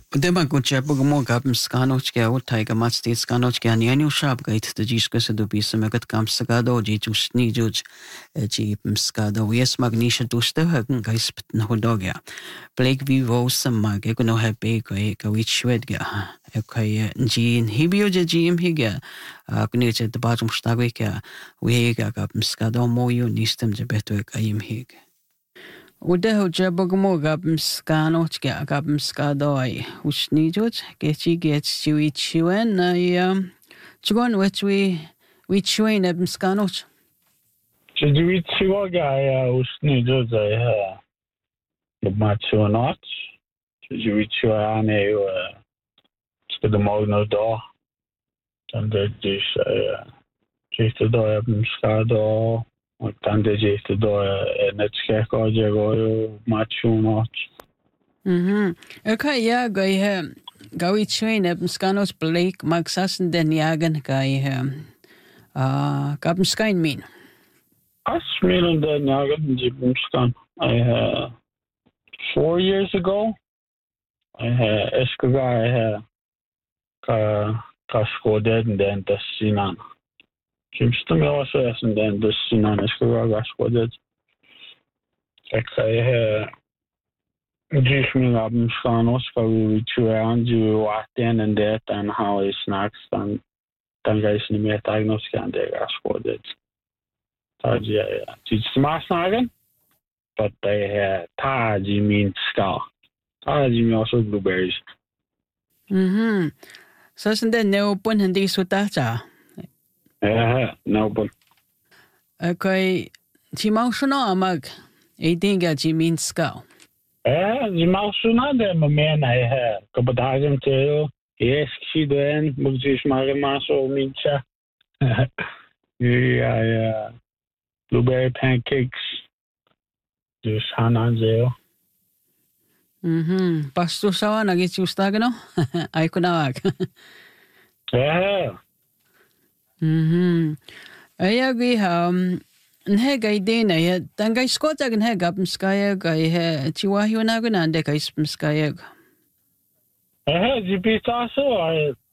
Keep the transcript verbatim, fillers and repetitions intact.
Dema kucha pagmo gabm skanoch ke o taiga matsti skanoch ke ani ani shab gait de jiska se do bisa megat kam skado ji jusni juj ji skado yes magnisha duste hagen gais na hodogya Blake vivo sama ke no happy ko e ka wich shwedga e kai ji hibio je ji im higa kuni je de bajum stagwe ke we ga gabm skado mo yo nistem je beto ka im higa وده جابقمو قبل سكانوش كا قبل سكادوي وش نيجوش كيشي كيش شوي شوين يا تقول وتوي ويتشوين قبل سكانوش تجوي شوا جايا وش نيجوش ها لما تشونات تجوي شوا أنا و تكده موجنا دا تنده جيش جيش دا قبل سكادو Och tante geste då net skek och jag går matchunat. Mhm. Okay, ja, gai he gawi train ab skanos Blake magsassen den jagen gai he. Ah, gabm skain min. As milen den jagen gibm skan. I uh, four years ago I had eskaga I had ka ka skoden den tasinan. Kimste me også er sådan den det sinan jeg skal være godt det. Jeg kan just min op med skan skal vi tjene jo what den and that and how it snacks and den guys ni mere diagnosis kan det er godt det. Så ja ja. Det smart snakken. But they have taji min skal. Taji min også blueberries. Mhm. Så sådan den no bun han det så der. Ja, no but Okay, ti mau shona mag e dinga ti min ska. Ja, de mau shona det med men I have kapadagen til yes, she den mugis mare maso mincha. Ja, ja. Blueberry pancakes. Dus hanan zeo. Mhm. Pasto sawa nagit ustagno. Ay kunawag. Ja. Mhm. Aya gi ha nhe gai dena ya tangai skota gan he gabm skaya gai he chiwa hiuna gan ande kai skaya. Ja, de betaler så